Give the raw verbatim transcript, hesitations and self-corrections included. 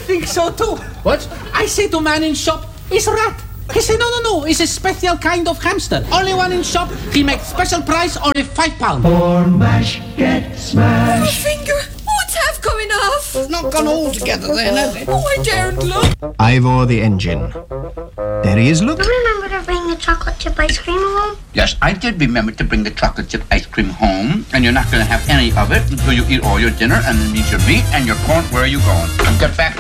think so too. What? I say to man in shop, it's rat. He say, no, no, no, it's a special kind of hamster. Only one in shop, he makes special price, only five pound. Corn mash, get smashed. Oh, finger, what's half coming off? It's not gone all together then, has it? Oh, I daren't look. Ivor the engine. There he is, look. Remember to bring the chocolate chip ice cream home? Yes, I did remember to bring the chocolate chip ice cream home, and you're not going to have any of it until you eat all your dinner and then eat your meat and your corn. Where are you going? Get back.